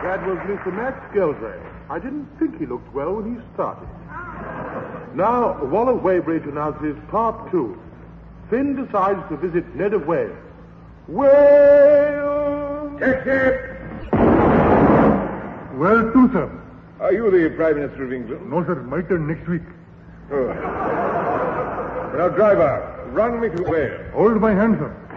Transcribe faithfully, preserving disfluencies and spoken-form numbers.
That was Mister Max Geldray. I didn't think he looked well when he started. Now, Waller Weybridge announces part two. Finn decides to visit Ned of Wales. Wales! Taxi! Where to, sir? Are you the Prime Minister of England? No, sir. My turn next week. Oh. Now, driver, run me to Wales. Hold my hand, sir.